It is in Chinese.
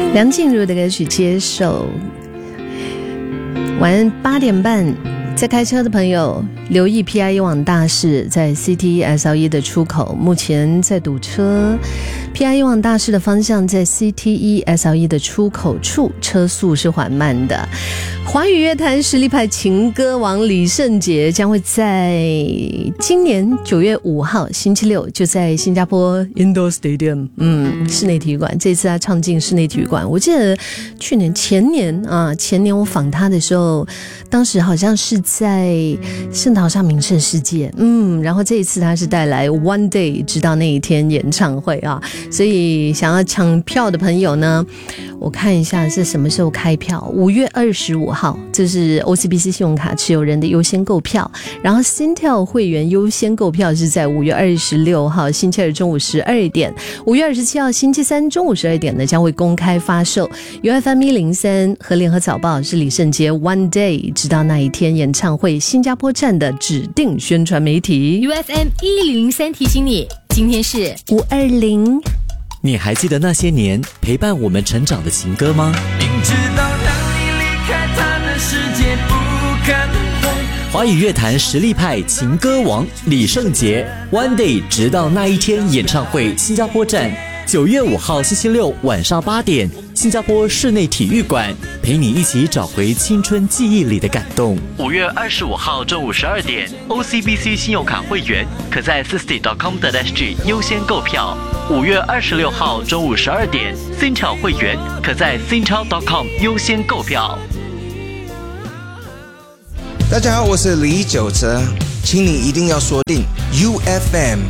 梁静茹的歌曲《接受》。晚上8点半，在开车的朋友留意 PIE 网大事在 CTE-SLE 的出口，目前在堵车。PIE 网大事的方向在 CTE-SLE 的出口处，车速是缓慢的。华语乐坛实力派情歌王李圣杰将会在今年9月5号星期六就在新加坡 Indoor Stadium 室内体育馆，这次他唱进室内体育馆。我记得前年我访他的时候，当时好像是在圣淘沙名胜世界，然后这一次他是带来 One Day 直到那一天演唱会啊，所以想要抢票的朋友呢，我看一下是什么时候开票，5月25号，这是 OCBC 信用卡持有人的优先购票，然后 Sintel 会员优先购票是在5月26号星期二中午12点，5月27号星期三中午12点呢将会公开发售。由 FM103 和联合早报是李圣杰 One Day 直到那一天演唱会新加坡站的指定宣传媒体。 UFM1003 提醒你，今天是 520。 你还记得那些年陪伴我们成长的情歌吗？ 明知道让你离开他的世界不可能。 华语乐坛实力派情歌王李圣杰 One Day 直到那一天演唱会新加坡站，9月5号星期六晚上8点，新加坡室内体育馆，陪你一起找回青春记忆里的感动。5月25号中午12点 ，OCBC 信用卡会员可在 sisti.com.sg 优先购票。5月26号中午12点 ，Sintel 会员可在 sintel.com 优先购票。 大家好，我是李玖哲，请你一定要锁定 UFM